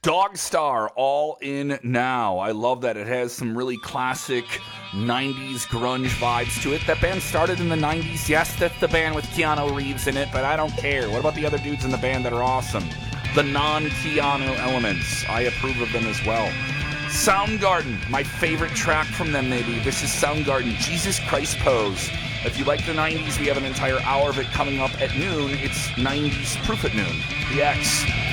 Dogstar, All In Now. I love that. It has some really classic 90s grunge vibes to it. That band started in the 90s. Yes, that's the band with Keanu Reeves in it, but I don't care. What about the other dudes in the band that are awesome? The non-Keanu elements. I approve of them as well. Soundgarden, my favorite track from them maybe. This is Soundgarden, Jesus Christ Pose. If you like the 90s, we have an entire hour of it coming up at noon. It's 90s Proof at Noon. The X.